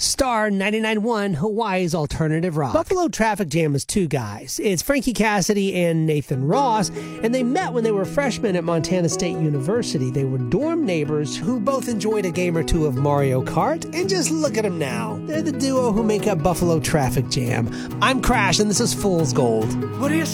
Star 99.1, Hawaii's alternative rock. Buffalo Traffic Jam is two guys. It's Frankie Cassidy and Nathan Ross, and they met when they were freshmen at Montana State University. They were dorm neighbors who both enjoyed a game or two of Mario Kart, and just look at them now. They're the duo who make up Buffalo Traffic Jam. I'm Crash, and this is Fool's Gold. What do you say?